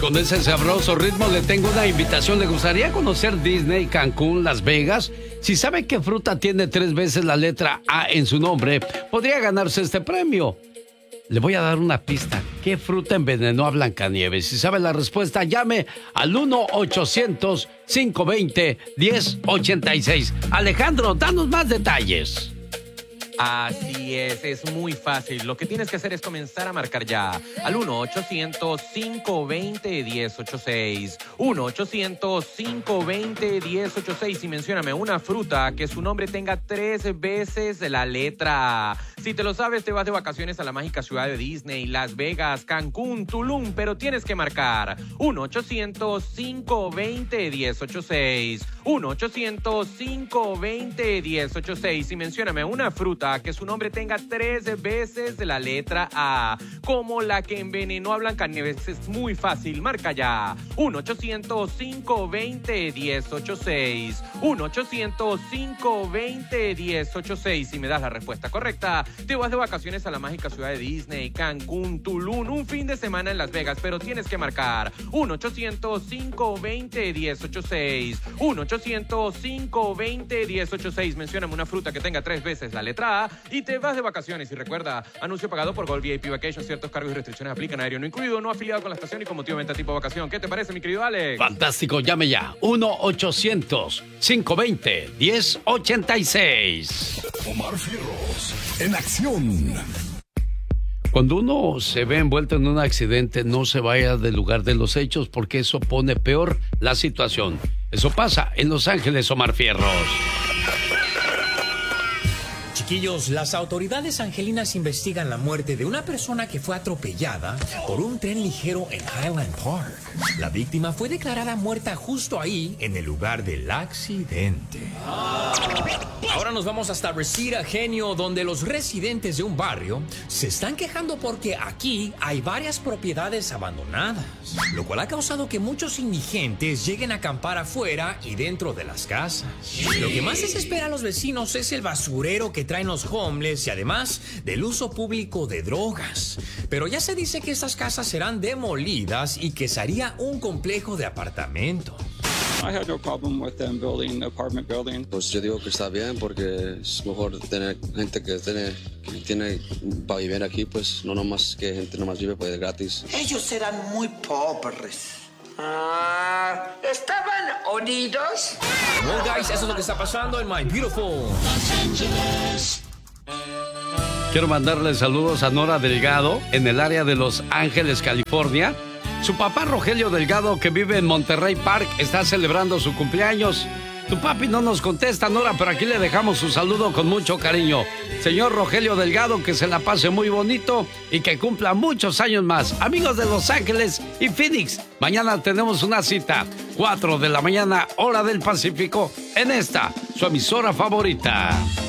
Con ese sabroso ritmo le tengo una invitación. ¿Le gustaría conocer Disney, Cancún, Las Vegas? Si sabe qué fruta tiene 3 veces la letra A en su nombre, podría ganarse este premio. Le voy a dar una pista. ¿Qué fruta envenenó a Blancanieves? Si sabe la respuesta, llame al 1-800-520-1086. Alejandro, danos más detalles. Así es muy fácil. Lo que tienes que hacer es comenzar a marcar ya al 1-800-520-1086. 1-800-520-1086 y mencióname una fruta que su nombre tenga 3 veces la letra A. Si te lo sabes, te vas de vacaciones a la mágica ciudad de Disney, Las Vegas, Cancún, Tulum, pero tienes que marcar 1-800-520-1086. 1-800-520-1086 y mencióname una fruta que su nombre tenga 3 veces la letra A, como la que envenenó a Blancanieves. Es muy fácil, marca ya 1-800-520-1086. 1-800-520-1086. Si me das la respuesta correcta, te vas de vacaciones a la mágica ciudad de Disney, Cancún, Tulum, un fin de semana en Las Vegas, pero tienes que marcar 1-800-520-1086. 1-800-520-1086. Mencióname una fruta que tenga 3 veces la letra A y te vas de vacaciones. Y recuerda, anuncio pagado por Gold VIP Vacation. Ciertos cargos y restricciones aplican. Aéreo no incluido, no afiliado con la estación y con motivo de venta tipo vacación. ¿Qué te parece, mi querido Alex? Fantástico, llame ya. 1-800-520-1086. Omar Fierros, en acción. Cuando uno se ve envuelto en un accidente, no se vaya del lugar de los hechos porque eso pone peor la situación. Eso pasa en Los Ángeles, Omar Fierros. Chiquillos, las autoridades angelinas investigan la muerte de una persona que fue atropellada por un tren ligero en Highland Park. La víctima fue declarada muerta justo ahí, en el lugar del accidente. Ahora nos vamos hasta Reseda, Genio, donde los residentes de un barrio se están quejando porque aquí hay varias propiedades abandonadas, lo cual ha causado que muchos indigentes lleguen a acampar afuera y dentro de las casas. Lo que más desespera a los vecinos es el basurero que traen los homeless y además del uso público de drogas. Pero ya se dice que estas casas serán demolidas y que se haría un complejo de apartamentos. I had no problem with them building apartment buildings. Pues yo digo que está bien porque es mejor tener gente que tiene para vivir aquí, pues no nomás que gente nomás vive pues gratis. Ellos eran muy pobres. ¿Estaban unidos? Well, guys, eso es lo que está pasando en My Beautiful Los Angeles. Quiero mandarle saludos a Nora Delgado en el área de Los Ángeles, California. Su papá Rogelio Delgado, que vive en Monterrey Park, está celebrando su cumpleaños. Tu papi no nos contesta, Nora, pero aquí le dejamos su saludo con mucho cariño. Señor Rogelio Delgado, que se la pase muy bonito y que cumpla muchos años más. Amigos de Los Ángeles y Phoenix, mañana tenemos una cita, 4 de la mañana, hora del Pacífico, en esta, su emisora favorita.